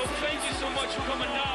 So thank you so much for coming down.